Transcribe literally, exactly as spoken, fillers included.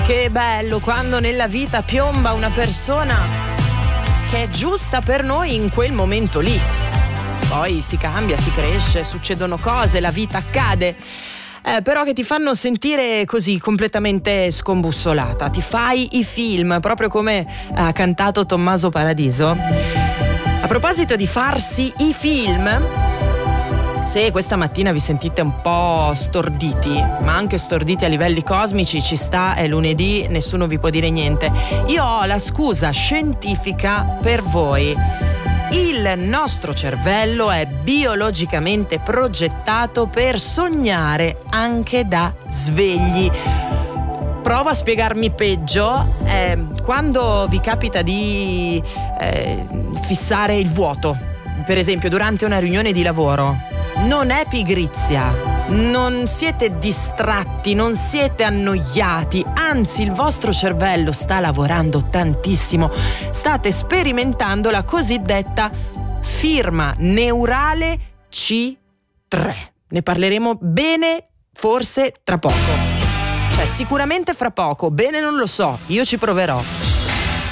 Che bello quando nella vita piomba una persona che è giusta per noi in quel momento lì. Poi si cambia, si cresce, succedono cose, la vita accade. Eh, però che ti fanno sentire così completamente scombussolata. Ti fai i film, proprio come ha cantato Tommaso Paradiso. A proposito di farsi i film, se questa mattina vi sentite un po' storditi, ma anche storditi a livelli cosmici, ci sta, è lunedì, nessuno vi può dire niente. Io ho la scusa scientifica per voi. Il nostro cervello è biologicamente progettato per sognare anche da svegli. Provo a spiegarmi peggio. Eh, quando vi capita di eh, fissare il vuoto, per esempio durante una riunione di lavoro, non è pigrizia. Non siete distratti, non siete annoiati, anzi il vostro cervello sta lavorando tantissimo. State sperimentando la cosiddetta firma neurale C tre. Ne parleremo bene forse tra poco. Cioè sicuramente fra poco, bene non lo so, io ci proverò.